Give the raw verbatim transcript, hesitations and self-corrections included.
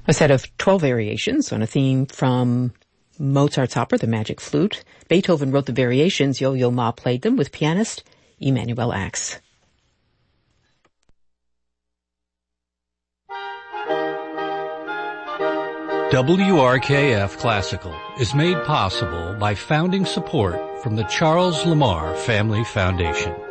A set of twelve variations on a theme from Mozart's opera, The Magic Flute. Beethoven wrote the variations. Yo-Yo Ma played them with pianist Emanuel Ax. W R K F Classical is made possible by founding support from the Charles Lamar Family Foundation.